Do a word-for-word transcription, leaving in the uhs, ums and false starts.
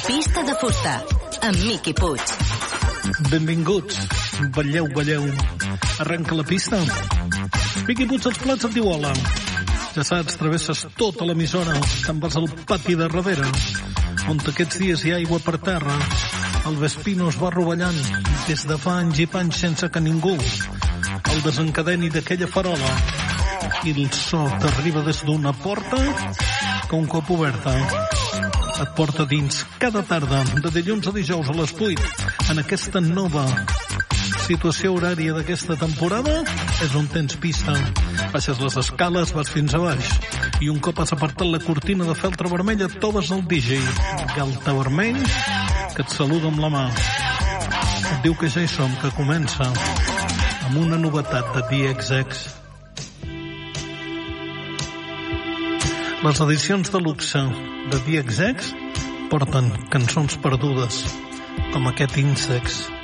Pista de fusta, amb Miqui Puig. Benvinguts. Balleu, balleu. Arrenca la pista. Miqui Puig als plats et diu hola. Ja saps, travesses tota l'emissora. Te'n vas al pati de darrere, on aquests dies hi ha aigua per terra. El Vespino es va rovellant des de fa anys i panys sense que ningú el desencadeni d'aquella farola. I el so t'arriba des d'una porta que un cop oberta et porta dins cada tarda, de dilluns a dijous a les vuit, en aquesta nova situació horària d'aquesta temporada. És on tens pista. Baixes les escales, vas fins a baix, i un cop has apartat la cortina de feltre vermella et trobes el D J Galta Vermell, que et saluda amb la mà. Et diu que ja hi som, que comença amb una novetat de D X X. Les edicions de luxe de D X X porten cançons perdudes, com aquest Insects.